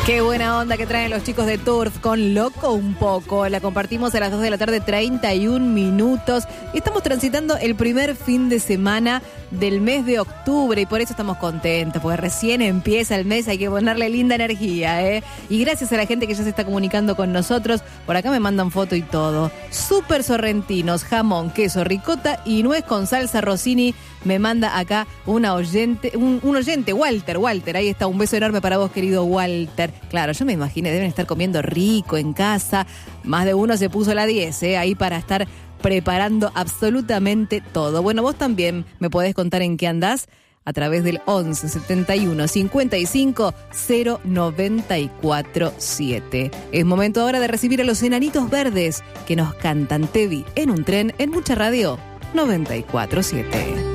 Qué buena onda que traen los chicos de Turf con Loco un poco. La compartimos a las 2 de la tarde, 31 minutos. Y estamos transitando el primer fin de semana del mes de octubre y por eso estamos contentos, porque recién empieza el mes, hay que ponerle linda energía, ¿eh? Y gracias a la gente que ya se está comunicando con nosotros, por acá me mandan foto y todo. Súper sorrentinos, jamón, queso, ricota y nuez con salsa Rossini. Me manda acá un oyente, Walter, ahí está, un beso enorme para vos, querido Walter. Claro, yo me imaginé, deben estar comiendo rico en casa, más de uno se puso la 10, ahí para estar preparando absolutamente todo. Bueno, vos también me podés contar en qué andás a través del 11 71 55 094 7. Es momento ahora de recibir a los enanitos verdes que nos cantan Te vi en un tren en Mucha Radio 94.7.